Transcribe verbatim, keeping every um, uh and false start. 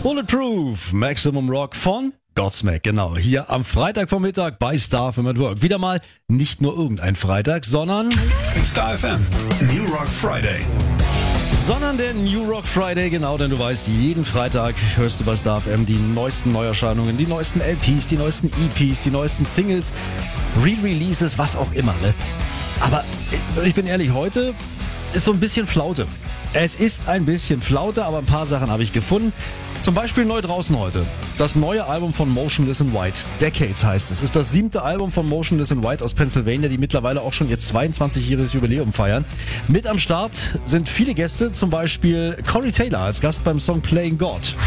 Bulletproof, Maximum Rock von Godsmack, genau. Hier am Freitagvormittag bei Star F M at Work. Wieder mal nicht nur irgendein Freitag, sondern Star F M, New Rock Friday. Sondern der New Rock Friday, genau, denn du weißt, jeden Freitag hörst du bei Star F M die neuesten Neuerscheinungen, die neuesten L Ps, die neuesten E Ps, die neuesten Singles, Re-Releases, was auch immer, ne? Aber ich bin ehrlich, heute ist so ein bisschen Flaute. Es ist ein bisschen Flaute, aber ein paar Sachen habe ich gefunden. Zum Beispiel neu draußen heute. Das neue Album von Motionless in White. Decades heißt es. Es ist das siebte Album von Motionless in White aus Pennsylvania, die mittlerweile auch schon ihr zweiundzwanzigjähriges Jubiläum feiern. Mit am Start sind viele Gäste, zum Beispiel Corey Taylor als Gast beim Song Playing God.